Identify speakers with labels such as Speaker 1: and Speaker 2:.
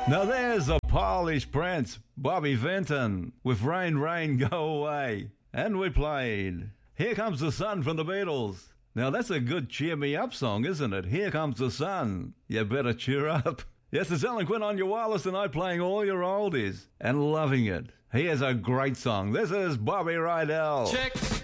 Speaker 1: Now there's a Polish prince, Bobby Vinton, with Rain, Rain, Go Away. And we played Here Comes the Sun from the Beatles. Now that's a good cheer-me-up song, isn't it? Here Comes the Sun. You better cheer up. Yes, it's Alan Quinn on your wireless tonight, playing all your oldies and loving it. Here's a great song. This is Bobby Rydell.
Speaker 2: Check.